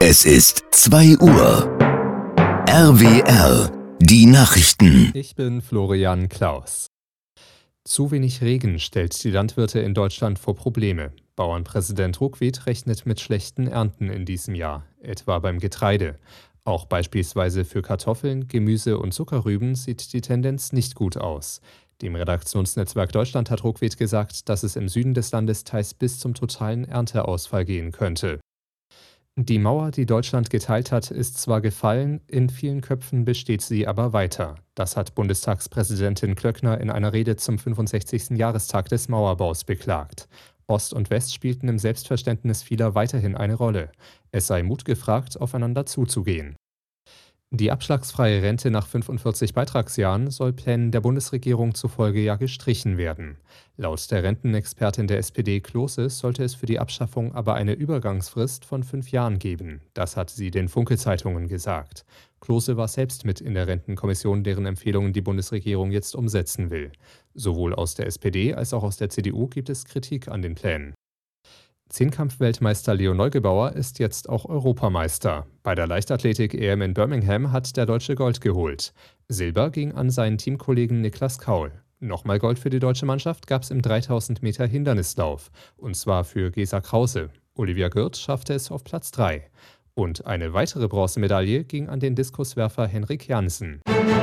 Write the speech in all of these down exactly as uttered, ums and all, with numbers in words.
Es ist zwei Uhr. R W R, die Nachrichten. Ich bin Florian Klaus. Zu wenig Regen stellt die Landwirte in Deutschland vor Probleme. Bauernpräsident Ruckwied rechnet mit schlechten Ernten in diesem Jahr, etwa beim Getreide. Auch beispielsweise für Kartoffeln, Gemüse und Zuckerrüben sieht die Tendenz nicht gut aus. Dem Redaktionsnetzwerk Deutschland hat Ruckwied gesagt, dass es im Süden des Landes teils bis zum totalen Ernteausfall gehen könnte. Die Mauer, die Deutschland geteilt hat, ist zwar gefallen, in vielen Köpfen besteht sie aber weiter. Das hat Bundestagspräsidentin Klöckner in einer Rede zum fünfundsechzigsten Jahrestag des Mauerbaus beklagt. Ost und West spielten im Selbstverständnis vieler weiterhin eine Rolle. Es sei Mut gefragt, aufeinander zuzugehen. Die abschlagsfreie Rente nach fünfundvierzig Beitragsjahren soll Plänen der Bundesregierung zufolge ja gestrichen werden. Laut der Rentenexpertin der S P D Klose sollte es für die Abschaffung aber eine Übergangsfrist von fünf Jahren geben. Das hat sie den Funke-Zeitungen gesagt. Klose war selbst mit in der Rentenkommission, deren Empfehlungen die Bundesregierung jetzt umsetzen will. Sowohl aus der S P D als auch aus der C D U gibt es Kritik an den Plänen. Zehnkampf-Weltmeister Leo Neugebauer ist jetzt auch Europameister. Bei der Leichtathletik-E M in Birmingham hat der Deutsche Gold geholt. Silber ging an seinen Teamkollegen Niklas Kaul. Nochmal Gold für die deutsche Mannschaft gab es im dreitausend Meter Hindernislauf. Und zwar für Gesa Krause. Olivia Gürt schaffte es auf Platz drei. Und eine weitere Bronzemedaille ging an den Diskuswerfer Henrik Jansen.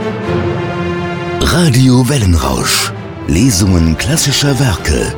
Radio Wellenrausch. Lesungen klassischer Werke.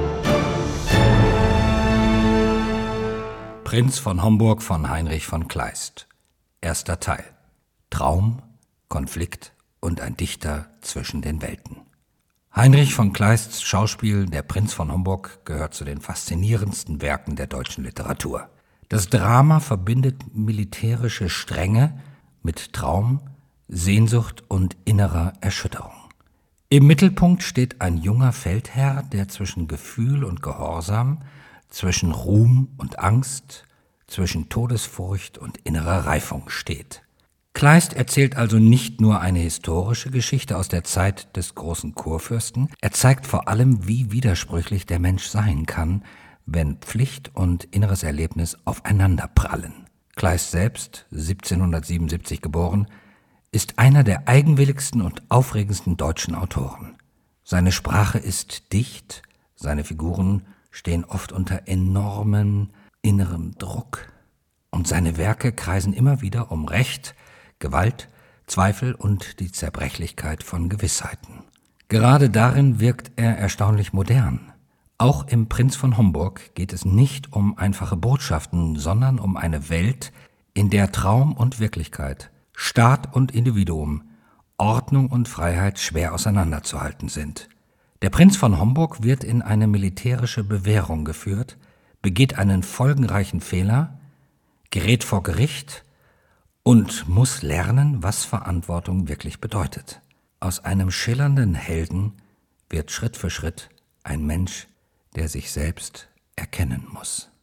Prinz von Homburg von Heinrich von Kleist. Erster Teil. Traum, Konflikt und ein Dichter zwischen den Welten. Heinrich von Kleists Schauspiel Der Prinz von Homburg gehört zu den faszinierendsten Werken der deutschen Literatur. Das Drama verbindet militärische Strenge mit Traum, Sehnsucht und innerer Erschütterung. Im Mittelpunkt steht ein junger Feldherr, der zwischen Gefühl und Gehorsam, zwischen Ruhm und Angst, zwischen Todesfurcht und innerer Reifung steht. Kleist erzählt also nicht nur eine historische Geschichte aus der Zeit des großen Kurfürsten, er zeigt vor allem, wie widersprüchlich der Mensch sein kann, wenn Pflicht und inneres Erlebnis aufeinander prallen. Kleist selbst, siebzehnhundertsiebenundsiebzig geboren, ist einer der eigenwilligsten und aufregendsten deutschen Autoren. Seine Sprache ist dicht, seine Figuren stehen oft unter enormem innerem Druck und seine Werke kreisen immer wieder um Recht, Gewalt, Zweifel und die Zerbrechlichkeit von Gewissheiten. Gerade darin wirkt er erstaunlich modern. Auch im Prinz von Homburg geht es nicht um einfache Botschaften, sondern um eine Welt, in der Traum und Wirklichkeit, Staat und Individuum, Ordnung und Freiheit schwer auseinanderzuhalten sind. Der Prinz von Homburg wird in eine militärische Bewährung geführt, begeht einen folgenreichen Fehler, gerät vor Gericht und muss lernen, was Verantwortung wirklich bedeutet. Aus einem schillernden Helden wird Schritt für Schritt ein Mensch, der sich selbst erkennen muss.